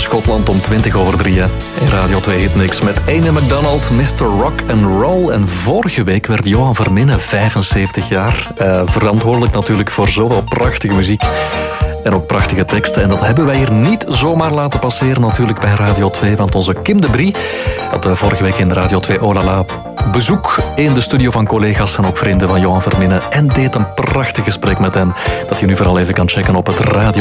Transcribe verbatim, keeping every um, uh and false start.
Schotland om twintig over drie. Hè. In Radio twee Hit Mix met Amy McDonald, mister Rock and Roll. En vorige week werd Johan Verminnen vijfenzeventig jaar. Uh, verantwoordelijk natuurlijk voor zoveel prachtige muziek. En ook prachtige teksten. En dat hebben wij hier niet zomaar laten passeren natuurlijk bij Radio twee. Want onze Kim de Brie had vorige week in de Radio twee Olala bezoek in de studio van collega's en ook vrienden van Johan Verminnen. En deed een prachtig gesprek met hem. Dat je nu vooral even kan checken op het Radio